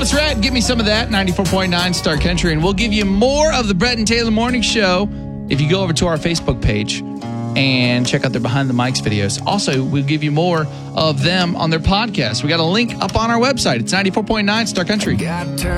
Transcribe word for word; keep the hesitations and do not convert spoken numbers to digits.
Travis Redd, give me some of that, ninety-four point nine Star Country. And we'll give you more of the Brett and Taylor Morning Show if you go over to our Facebook page and check out their Behind the Mics videos. Also, we'll give you more of them on their podcast. We got a link up on our website. It's ninety-four point nine Star Country.